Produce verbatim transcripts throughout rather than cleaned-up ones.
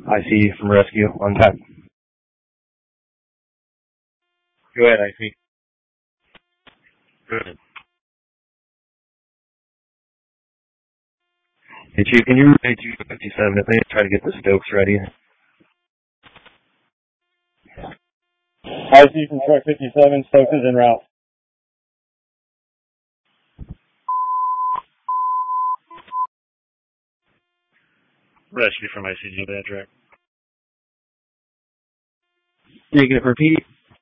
I C from rescue on tap. Go ahead, I C. Go ahead. Hey, Chief, can you relay two fifty-seven if they try to get the Stokes ready? I C from truck fifty-seven, Stokes is en route. Rescue from I C G, bad track. Negative, repeat.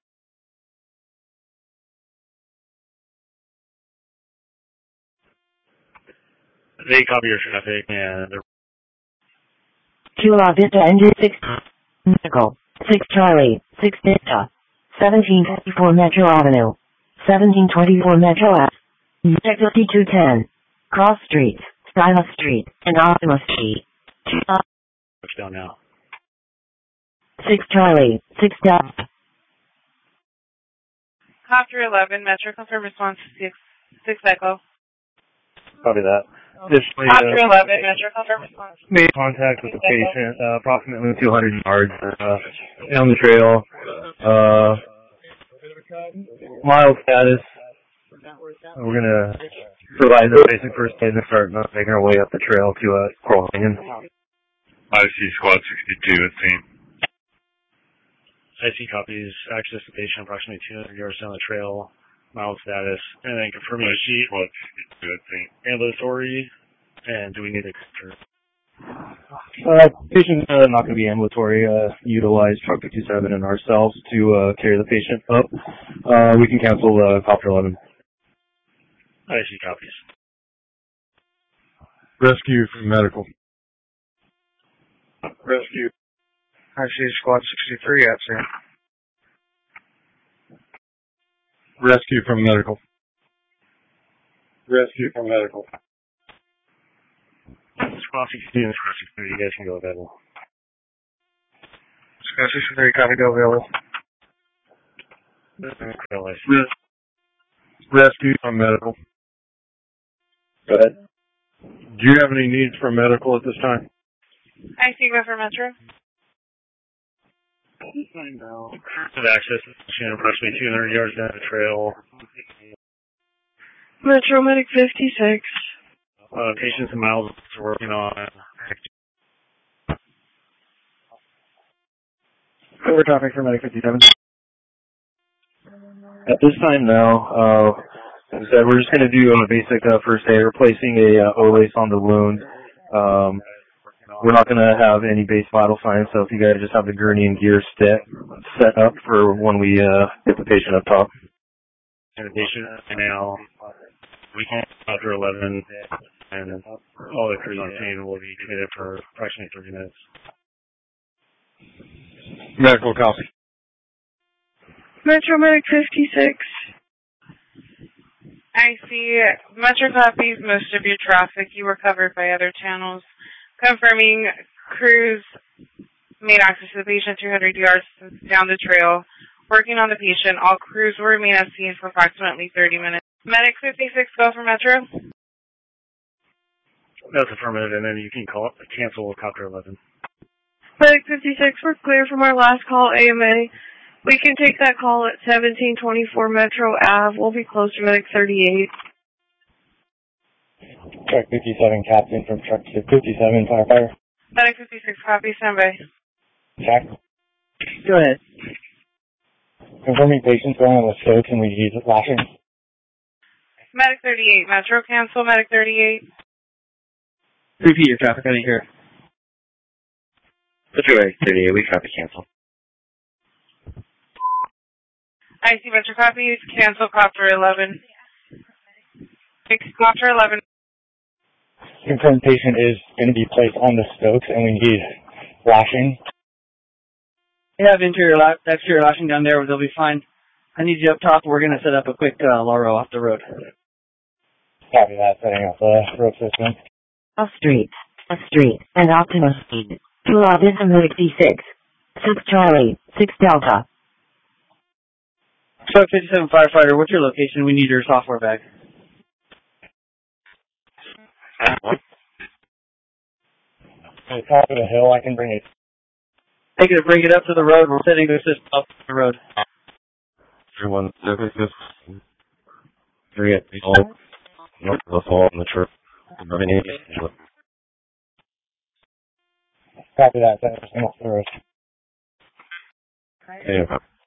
They copy your traffic, and they're... Chula Vista Engine six, Medical, six Charlie, six Vista, seventeen fifty-four Metro Avenue, seventeen twenty-four Metro Ave, fifty-two ten, Cross Street, Skyla Street, and Optima Street. Push down now. six Charlie, six Delta. Copter eleven, Metro, confirm response six, six Echo. Copy that. Additionally, Copter uh, eleven, Metro, confirm response. made contact with the patient, uh, approximately two hundred yards uh, down the trail. Uh, mild status. We're going to provide the basic first aid and start uh, making our way up the trail to uh, Coral Canyon. I C Squad sixty-two at scene. I C copies, access to patient approximately two hundred yards down the trail, mild status, and then confirming I C Squad sixty-two at scene. ambulatory, and do we need a picture? Uh, patient uh, not going to be ambulatory. Uh, utilize truck fifty-seven and ourselves to uh, carry the patient up. Uh, we can cancel uh, Copter eleven. I C copies. Rescue from medical. Rescue. I C Squad sixty-three at scene. Rescue from medical. Rescue from medical. Squad sixty-two and Squad sixty-three, you guys can go available. Squad sixty-three, copy, go available. Res- Rescue from medical. Go ahead. Do you have any needs for medical at this time? I C go for Metro. With access to the patient approximately two hundred yards down the trail. Metro Medic fifty-six. Uh, patients and miles are working on. Over traffic for Medic fifty-seven. At this time now, uh, as I said, we're just going to do a basic uh, first aid, replacing a uh, O-lace on the wound. Um, we're not going to have any base vital signs, so if you guys just have the gurney and gear set, set up for when we uh, get the patient up top. And the patient now, we can after eleven, and all the crews on scene will be committed for approximately thirty minutes. Medical copy. Metro Medic fifty-six. I see. Metro copies most of your traffic. You were covered by other channels. Confirming crews made access to the patient two hundred yards down the trail. Working on the patient. All crews will remain at scene for approximately thirty minutes. Medic fifty-six, go for Metro. That's affirmative, and then you can call cancel Copter eleven. Medic fifty-six, we're clear from our last call, A M A. We can take that call at seventeen twenty-four Metro Ave. We'll be close to Medic thirty-eight. Truck fifty-seven, captain from truck fifty-seven, firefighter. Medic fifty-six, copy, stand by. Jack. Go ahead. Confirming patients going on the Stokes and we need lashing. Medic thirty-eight, Metro, cancel, Medic thirty-eight. Repeat your traffic, I didn't hear. Metro thirty-eight, we copy cancel. I see Metro copies, cancel Copter eleven. Copter eleven. Confirmed patient is going to be placed on the Stokes and we need lashing. We have interior, la- exterior lashing down there, they'll be fine. I need you up top, we're going to set up a quick uh, Laro off the road. Copy that, setting up the road system. Off Street, F Street, and Optima Street. Chula Vista sixty-six. six Charlie, six Delta. Truck fifty-seven firefighter, what's your location? We need your software bag. On top of the hill, I can bring it Take it to bring it up to the road. We're setting the system up to the road. Everyone, this is three at the hall. North of the hall in the church. Copy that. That's the road. Yeah.